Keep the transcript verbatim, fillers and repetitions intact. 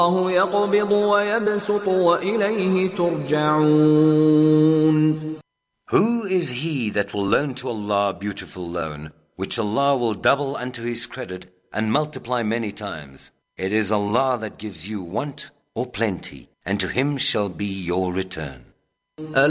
الله يقبض ويبسط وإليه ترجعون. Who is he that will loan to Allah beautiful loan, which Allah will double unto his credit and multiply many times? It is Allah that gives you want or plenty, and to him shall be your return.